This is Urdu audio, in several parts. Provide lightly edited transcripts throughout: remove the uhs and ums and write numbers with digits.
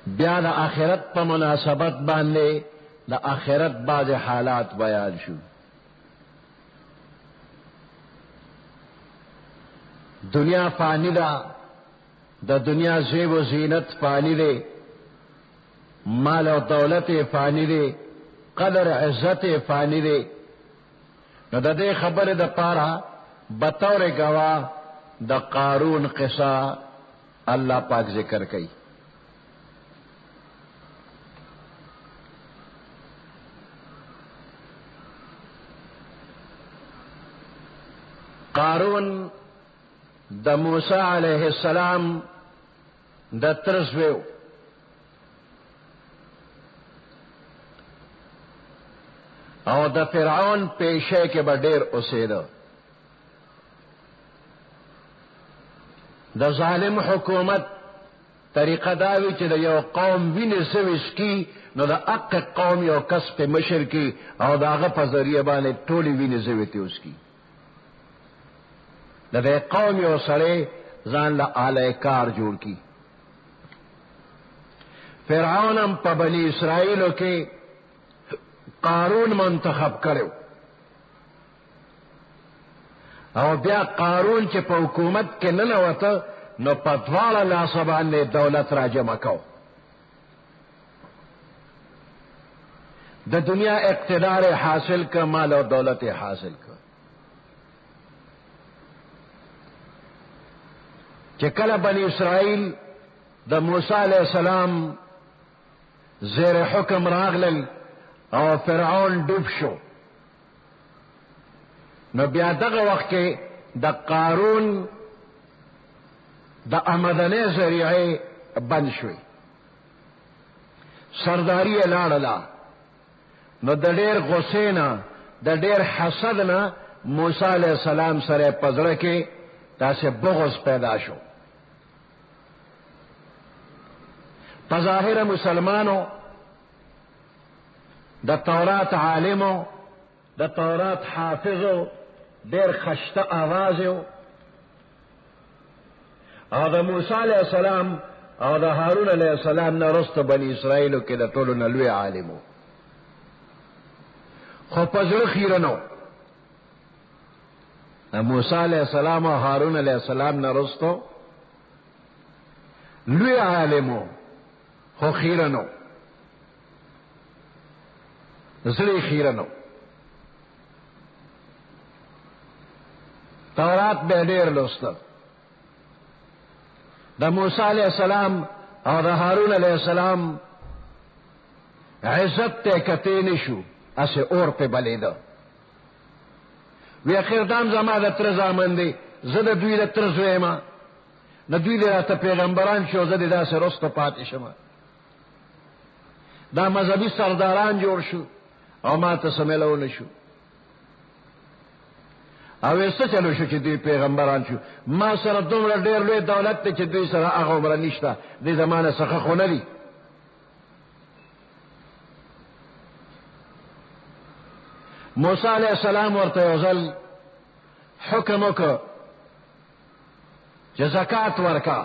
بیا دا آخرت پا مناسبت باندے دا آخرت بعض حالات بیان شو. دنیا فانی دا دنیا زیب و زینت فانی دے، مال و دولت فانی دے، قدر عزت فانی دے. نو دا دے خبر دا پارا بطور گواہ دا قارون قصہ اللہ پاک ذکر کئی. قارون دا موسیٰ علیہ السلام دا ترزویو، او دا فرعون پیشے کے بڈیر اسیدو. دا ظالم حکومت طریقہ داوی چی دا یو قوم وین سویس کی نو دا اق قوم یو کس پہ مشر کی او دا غفا ذریعہ بانے تولی وین سویتی اس کی. دا دے قوم یو سرے زان لا آلے کار جوڑ کی. فرعونم پا بنی اسرائیلو کے قارون منتخب کرو، او بیا قارون چی پا حکومت کے ننوتا نو پتوالا لاسبان نے دولت را جمع کو. دا دنیا اقتدار حاصل کا، مال و دولت حاصل کا. چکل بنی اسرائیل دا موسیٰ علیہ السلام زیر حکم راغلل او فرعون ڈوب شو، نو بیا دغه وقت کے دا قارون دا آمدنے ذریعے بند شوی، سرداری لاڑلا. نو دا دیر غصینا دا دیر حسدنا موسیٰ علیہ السلام سر پزر کے تا سے بغض پیدا شو. بظاہر مسلمانوں دا تورات عالموں دا تورات حافظوں دیر خشت آوازوں، اور دا موسیٰ علیہ السلام اور دا ہارون علیہ السلام نا رست بنی اسرائیلو کے دا طولو نلوی عالموں. خو پزر خیرنو موسیٰ علیہ السلام اور ہارون علیہ السلام نا رستو لوی عالموں خو خیرنو زلی خیرنو. تورات بے دیر لوستا دا موسیٰ علیہ السلام اور دا ہارون علیہ السلام عزت تے کتے نشو اسے اور پہ بلے دا. وی اخیر دام زمان دا ترزامن دے زد دوی دا ترزویما نا دوی دا تا پیغمبران شو زد دا سے رست پاتی شما. دا مذہبی سرداران جوڑ شو او ما تسمیلو نشو. او ایسا چلو شو چی دوی پیغمبران شو. ما سر دومر دیر لوی دولت تے چی دوی سر آغا عمر نشتا دی زمان سخخو ندی. موسیٰ علیہ السلام ورطا یوزل حکمو کا چی زکاة ورکا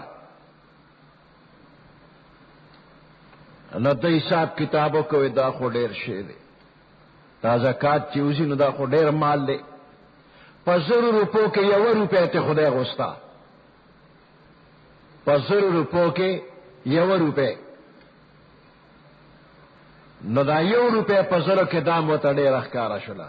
نو دا حساب کتابو کوئی دا خو دیر شے دے تا زکاة چیوزی نو دا خو دیر مال دے. پا 100 روپو کے 1 روپے تے خدای غستا، پا 100 روپو کے 1 روپے نو دا 1 روپے پا 100 کے دام و تا دیر اخکارا شلا.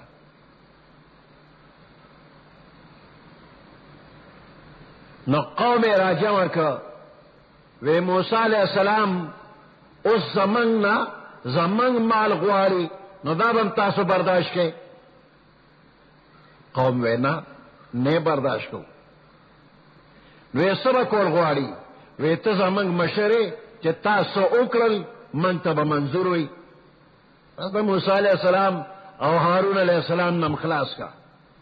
نو قوم راجع ورکا وی موسیٰ علیہ السلام اس زمنگ مال غواری نو دا بم تاسو برداشت کے. قوم وینا نے برداشت کو وی سب کول غواری وی تا زمنگ مشرے چی تاسو اکرل من تب منظور ہوئی. موسیٰ علیہ السلام او ہارون علیہ السلام نم خلاص کا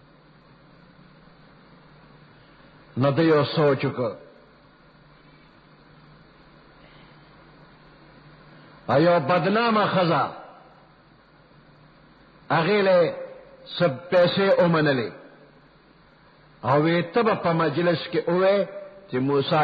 ندیو سوچ کا ایو بدنام خزا اغیلے سب پیسے امن لے او تب پا مجلس کے اوے کہ موسیٰ